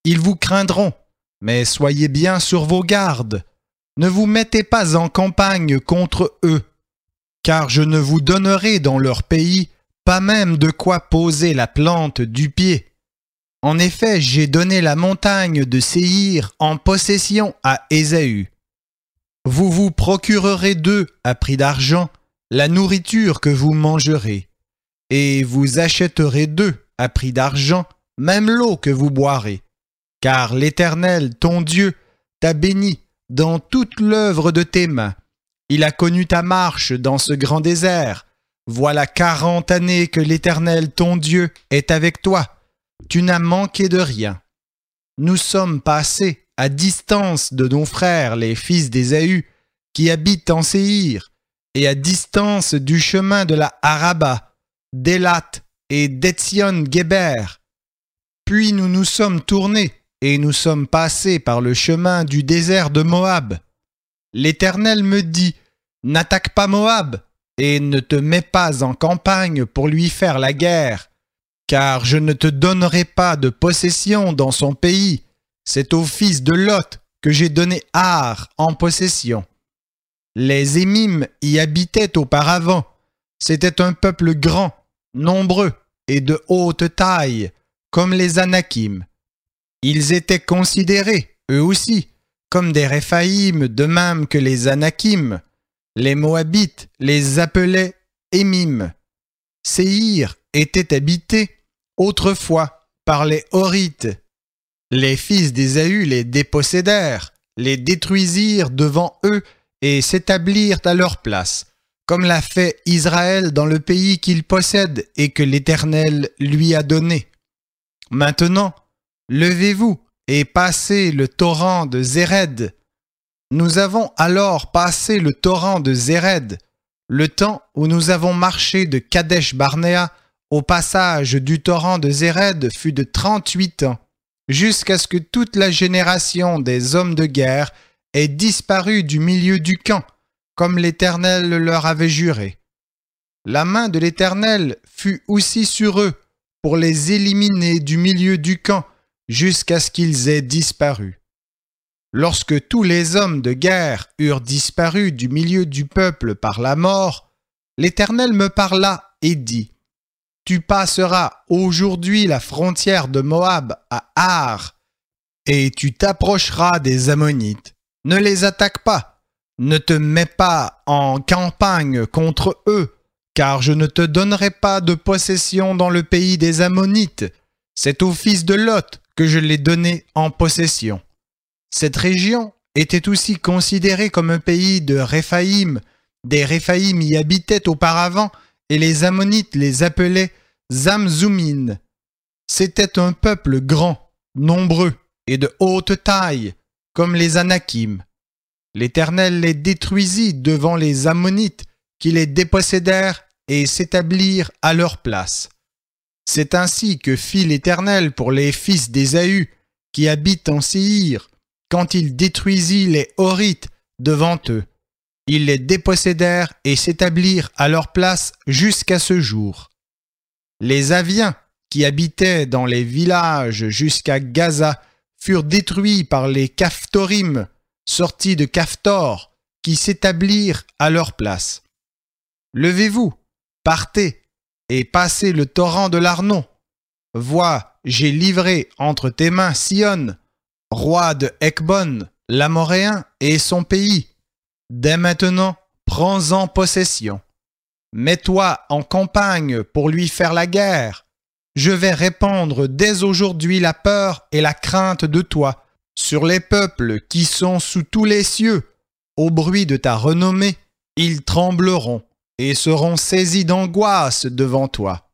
ils vous craindront, mais soyez bien sur vos gardes. Ne vous mettez pas en campagne contre eux, car je ne vous donnerai dans leur pays pas même de quoi poser la plante du pied. En effet, j'ai donné la montagne de Séhir en possession à Ésaü. Vous vous procurerez d'eux, à prix d'argent, la nourriture que vous mangerez, et vous achèterez d'eux, à prix d'argent, même l'eau que vous boirez. Car l'Éternel, ton Dieu, t'a béni dans toute l'œuvre de tes mains. Il a connu ta marche dans ce grand désert. Voilà 40 années que l'Éternel, ton Dieu, est avec toi. Tu n'as manqué de rien. Nous sommes passés à distance de nos frères, les fils d'Ésaü, qui habitent en Séhir, et à distance du chemin de la Araba, d'Élat et d'Étsion-Guéber. Puis nous nous sommes tournés, et nous sommes passés par le chemin du désert de Moab. L'Éternel me dit, « N'attaque pas Moab, et ne te mets pas en campagne pour lui faire la guerre, car je ne te donnerai pas de possession dans son pays. C'est au fils de Lot que j'ai donné Ar en possession. » Les Émim y habitaient auparavant. C'était un peuple grand, nombreux et de haute taille, comme les Anakim. Ils étaient considérés, eux aussi, comme des Réphaïm, de même que les Anakim. Les Moabites les appelaient Émim. Séhir était habité autrefois par les Horites. Les fils d'Ésaü les dépossédèrent, les détruisirent devant eux et s'établirent à leur place, comme l'a fait Israël dans le pays qu'il possède et que l'Éternel lui a donné. Maintenant, levez-vous et passez le torrent de Zéred. Nous avons alors passé le torrent de Zéred, le temps où nous avons marché de Kadesh-Barnéa au passage du torrent de Zéred fut de 38 ans, jusqu'à ce que toute la génération des hommes de guerre ait disparu du milieu du camp, comme l'Éternel leur avait juré. La main de l'Éternel fut aussi sur eux, pour les éliminer du milieu du camp, jusqu'à ce qu'ils aient disparu. Lorsque tous les hommes de guerre eurent disparu du milieu du peuple par la mort, l'Éternel me parla et dit, « Tu passeras aujourd'hui la frontière de Moab à Ar, et tu t'approcheras des Ammonites. Ne les attaque pas, ne te mets pas en campagne contre eux, car je ne te donnerai pas de possession dans le pays des Ammonites. C'est au fils de Lot que je l'ai donné en possession. » Cette région était aussi considérée comme un pays de Réphaïm. Des Réphaïm y habitaient auparavant, et les Ammonites les appelaient Zamzoumin. C'était un peuple grand, nombreux et de haute taille, comme les Anakim. L'Éternel les détruisit devant les Ammonites, qui les dépossédèrent et s'établirent à leur place. C'est ainsi que fit l'Éternel pour les fils d'Ésaü, qui habitent en Séhir, quand il détruisit les Horites devant eux. Ils les dépossédèrent et s'établirent à leur place jusqu'à ce jour. Les Aviens, qui habitaient dans les villages jusqu'à Gaza, furent détruits par les Caphtorim, sortis de Caphtor, qui s'établirent à leur place. Levez-vous, partez, et passez le torrent de l'Arnon. Vois, j'ai livré entre tes mains Sihon, roi de Hecbon, l'Amoréen et son pays. Dès maintenant, prends-en possession. Mets-toi en campagne pour lui faire la guerre. Je vais répandre dès aujourd'hui la peur et la crainte de toi sur les peuples qui sont sous tous les cieux. Au bruit de ta renommée, ils trembleront et seront saisis d'angoisse devant toi.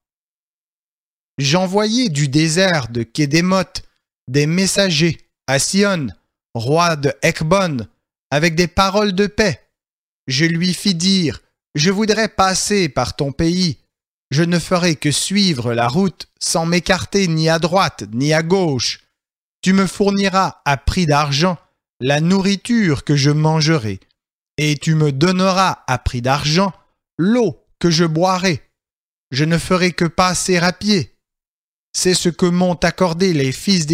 J'envoyai du désert de Kédémoth des messagers à Sihon, roi de Hecbon, avec des paroles de paix. Je lui fis dire, « Je voudrais passer par ton pays. Je ne ferai que suivre la route sans m'écarter ni à droite ni à gauche. Tu me fourniras à prix d'argent la nourriture que je mangerai, et tu me donneras à prix d'argent l'eau que je boirai. Je ne ferai que passer à pied. C'est ce que m'ont accordé les fils